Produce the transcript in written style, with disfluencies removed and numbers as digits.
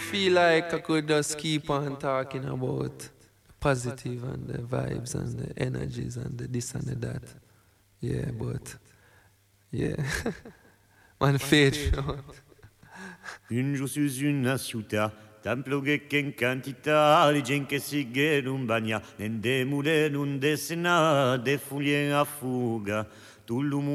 feel like I could just keep on talking about positive and the vibes and the energies and the this and the that. Yeah, but yeah. Man, faith. Un giù su una città, templo che in quantità, di gente che si non bagna, nende mure non desena, de foglie a fuga, tu